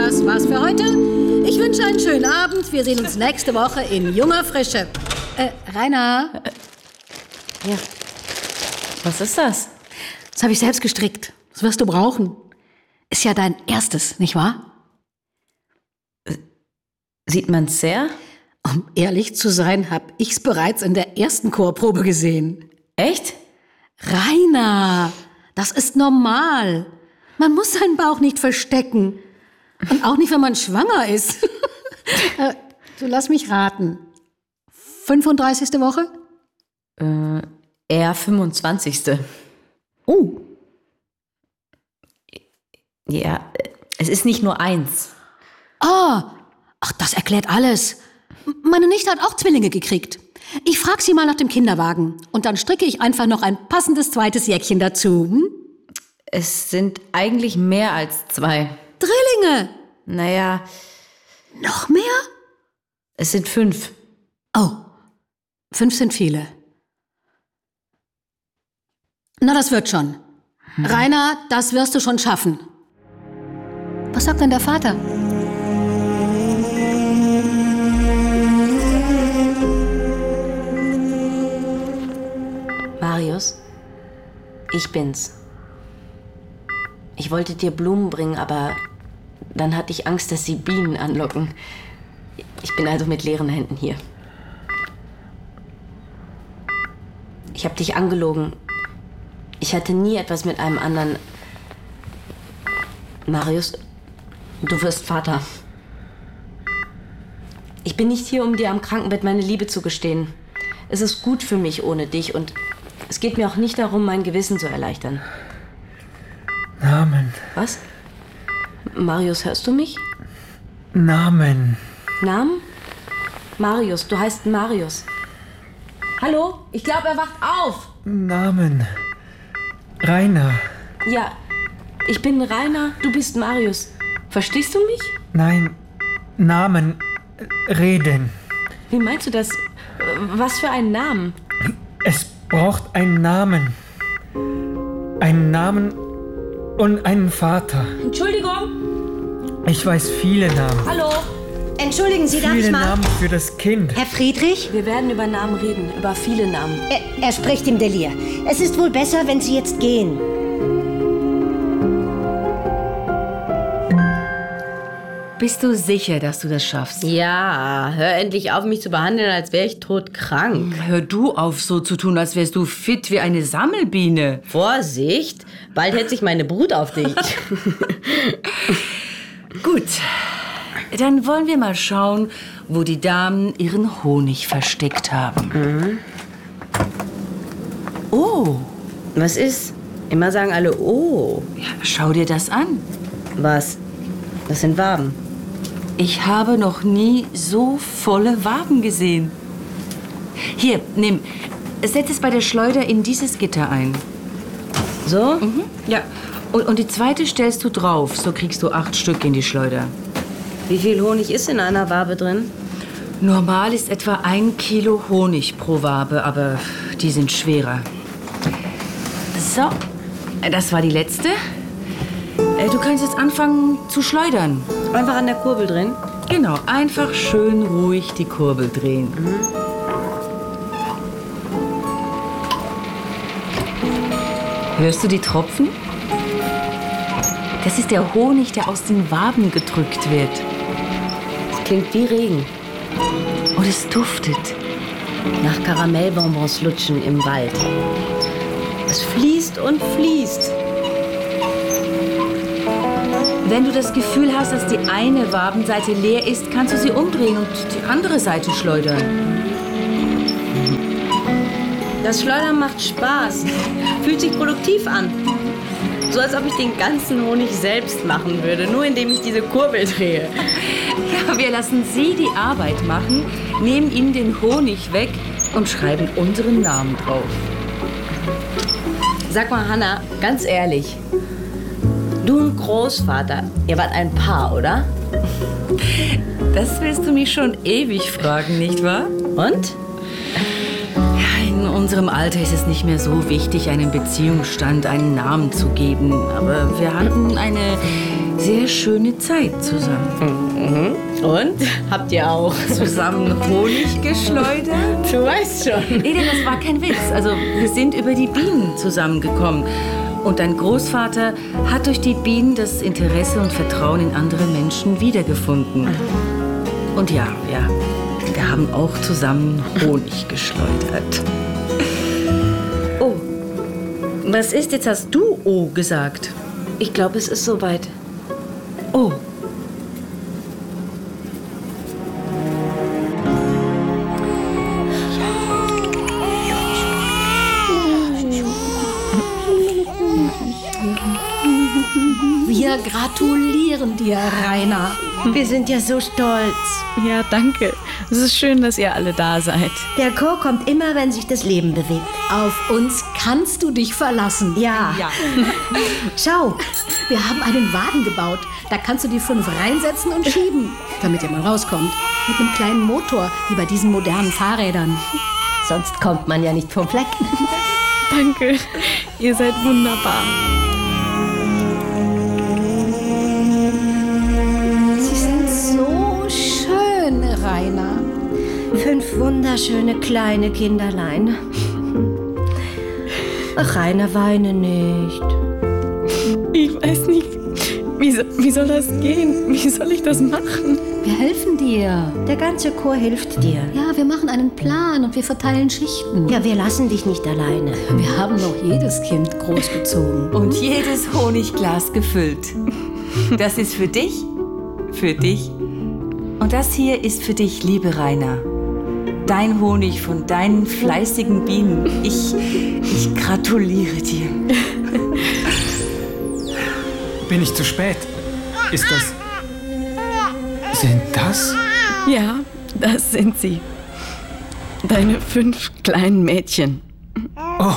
das war's für heute. Ich wünsche einen schönen Abend. Wir sehen uns nächste Woche in junger Frische. Rainer. Ja. Was ist das? Das habe ich selbst gestrickt. Das wirst du brauchen. Ist ja dein erstes, nicht wahr? Sieht man's sehr? Um ehrlich zu sein, habe ich's bereits in der ersten Chorprobe gesehen. Echt? Rainer, das ist normal. Man muss seinen Bauch nicht verstecken. Und auch nicht, wenn man schwanger ist. So, lass mich raten. 35. Woche? Eher 25. Oh. Ja, es ist nicht nur eins. Ach, das erklärt alles. Meine Nichte hat auch Zwillinge gekriegt. Ich frage sie mal nach dem Kinderwagen. Und dann stricke ich einfach noch ein passendes zweites Jäckchen dazu. Hm? Es sind eigentlich mehr als 2. Drillinge. Naja. Noch mehr? Es sind 5. Oh, 5 sind viele. Na, das wird schon. Rainer, das wirst du schon schaffen. Was sagt denn der Vater? Marius, ich bin's. Ich wollte dir Blumen bringen, aber dann hatte ich Angst, dass sie Bienen anlocken. Ich bin also mit leeren Händen hier. Ich habe dich angelogen. Ich hatte nie etwas mit einem anderen. Marius, du wirst Vater. Ich bin nicht hier, um dir am Krankenbett meine Liebe zu gestehen. Es ist gut für mich ohne dich und es geht mir auch nicht darum, mein Gewissen zu erleichtern. Namen. Was? Marius, hörst du mich? Namen. Namen? Marius, du heißt Marius. Hallo? Ich glaube, er wacht auf. Namen. Rainer. Ja, ich bin Rainer, du bist Marius. Verstehst du mich? Nein, Namen. Reden. Wie meinst du das? Was für einen Namen? Es braucht einen Namen. Einen Namen und einen Vater. Entschuldigung? Ich weiß viele Namen. Hallo? Entschuldigen Sie, darf ich Viele mal? Namen für das Kind. Herr Friedrich? Wir werden über Namen reden, über viele Namen. Er spricht im Delir. Es ist wohl besser, wenn Sie jetzt gehen. Bist du sicher, dass du das schaffst? Ja, hör endlich auf, mich zu behandeln, als wäre ich todkrank. Hör du auf, so zu tun, als wärst du fit wie eine Sammelbiene. Vorsicht, bald hetzt sich meine Brut auf dich. Gut, dann wollen wir mal schauen, wo die Damen ihren Honig versteckt haben. Mhm. Oh, Was ist? Immer sagen alle, oh. ja, schau dir das an. Was? Das sind Waben. Ich habe noch nie so volle Waben gesehen. Hier, nimm. Setz es bei der Schleuder in dieses Gitter ein. So? Mhm. Ja. Und die zweite stellst du drauf. So kriegst du 8 Stück in die Schleuder. Wie viel Honig ist in einer Wabe drin? Normal ist etwa 1 Kilo Honig pro Wabe, aber die sind schwerer. So, das war die letzte. Du kannst jetzt anfangen zu schleudern. Einfach an der Kurbel drin? Genau, einfach schön ruhig die Kurbel drehen. Hörst du die Tropfen? Das ist der Honig, der aus den Waben gedrückt wird. Das klingt wie Regen. Und es duftet. Nach Karamellbonbons lutschen im Wald. Es fließt und fließt. Wenn du das Gefühl hast, dass die eine Wabenseite leer ist, kannst du sie umdrehen und die andere Seite schleudern. Das Schleudern macht Spaß. Fühlt sich produktiv an. So als ob ich den ganzen Honig selbst machen würde, nur indem ich diese Kurbel drehe. Ja, wir lassen sie die Arbeit machen, nehmen ihnen den Honig weg und schreiben unseren Namen drauf. Sag mal, Hanna, ganz ehrlich. Du und Großvater, ihr wart ein Paar, oder? Das willst du mich schon ewig fragen, nicht wahr? Und? Ja, in unserem Alter ist es nicht mehr so wichtig, einem Beziehungsstand einen Namen zu geben. Aber wir hatten eine sehr schöne Zeit zusammen. Und? Habt ihr auch? Zusammen Honig geschleudert? Du weißt schon. Nee, das war kein Witz. Also wir sind über die Bienen zusammengekommen. Und dein Großvater hat durch die Bienen das Interesse und Vertrauen in andere Menschen wiedergefunden. Und ja, wir haben auch zusammen Honig geschleudert. Oh, was ist jetzt? Hast du Oh gesagt? Ich glaube, es ist soweit. Oh. Wir gratulieren dir, Rainer. Wir sind ja so stolz. Ja, danke. Es ist schön, dass ihr alle da seid. Der Chor kommt immer, wenn sich das Leben bewegt. Auf uns kannst du dich verlassen. Ja. Schau, Wir haben einen Wagen gebaut. Da kannst du die 5 reinsetzen und schieben, damit ihr mal rauskommt. Mit einem kleinen Motor, wie bei diesen modernen Fahrrädern. sonst kommt man ja nicht vom Fleck. Danke. Ihr seid wunderbar. Sie sind so schön, Rainer. 5 wunderschöne kleine Kinderlein. Ach, Rainer, weine nicht. Ich weiß nicht, wie soll das gehen? Wie soll ich das machen? Wir helfen dir. Der ganze Chor hilft dir. Ja, wir machen einen Plan und wir verteilen Schichten. Ja, wir lassen dich nicht alleine. Wir haben noch jedes Kind großgezogen. Und jedes Honigglas gefüllt. Das ist für dich, und das hier ist für dich, liebe Rainer. Dein Honig von deinen fleißigen Bienen. Ich gratuliere dir. Bin ich zu spät? Ist das... Sind das? Ja, das sind sie. Deine 5 kleinen Mädchen. Oh,